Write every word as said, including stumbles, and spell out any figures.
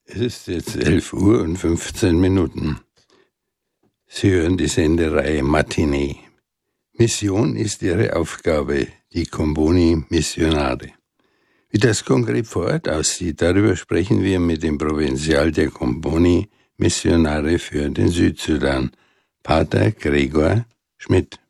Es ist jetzt elf Uhr und fünfzehn Minuten. Sie hören die Sendereihe Matinee. Mission ist Ihre Aufgabe, die Comboni Missionare. Wie das konkret vor Ort aussieht, darüber sprechen wir mit dem Provinzial der Comboni Missionare für den Südsudan, Pater Gregor Schmidt.